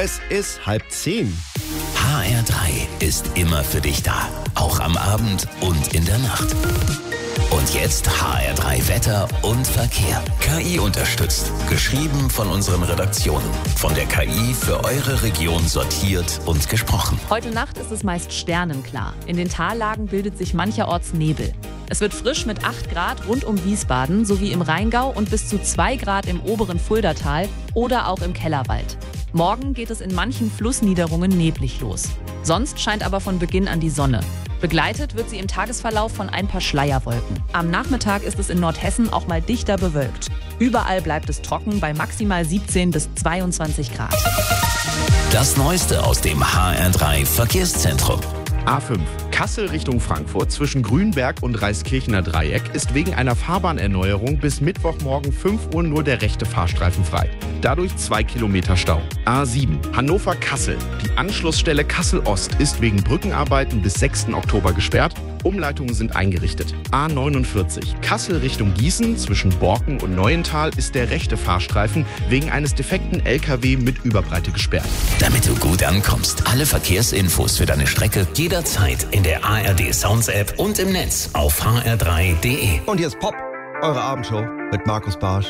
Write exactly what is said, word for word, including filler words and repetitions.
Es ist halb zehn. H R drei ist immer für dich da. Auch am Abend und in der Nacht. Und jetzt H R drei Wetter und Verkehr. K I unterstützt. Geschrieben von unseren Redaktionen. Von der K I für eure Region sortiert und gesprochen. Heute Nacht ist es meist sternenklar. In den Tallagen bildet sich mancherorts Nebel. Es wird frisch mit acht Grad rund um Wiesbaden sowie im Rheingau und bis zu zwei Grad im oberen Fuldatal oder auch im Kellerwald. Morgen geht es in manchen Flussniederungen neblig los. Sonst scheint aber von Beginn an die Sonne. Begleitet wird sie im Tagesverlauf von ein paar Schleierwolken. Am Nachmittag ist es in Nordhessen auch mal dichter bewölkt. Überall bleibt es trocken bei maximal siebzehn bis zweiundzwanzig Grad. Das Neueste aus dem H R drei Verkehrszentrum. A fünf. Kassel Richtung Frankfurt zwischen Grünberg und Reiskirchener Dreieck ist wegen einer Fahrbahnerneuerung bis Mittwochmorgen fünf Uhr nur der rechte Fahrstreifen frei. Dadurch zwei Kilometer Stau. A sieben. Hannover-Kassel. Die Anschlussstelle Kassel-Ost ist wegen Brückenarbeiten bis sechsten Oktober gesperrt. Umleitungen sind eingerichtet. A neunundvierzig. Kassel Richtung Gießen zwischen Borken und Neuental ist der rechte Fahrstreifen wegen eines defekten L K W mit Überbreite gesperrt. Damit du gut ankommst, alle Verkehrsinfos für deine Strecke jederzeit in der A R D Sounds App und im Netz auf h r drei punkt d e. Und hier ist Pop, eure Abendshow mit Markus Barsch.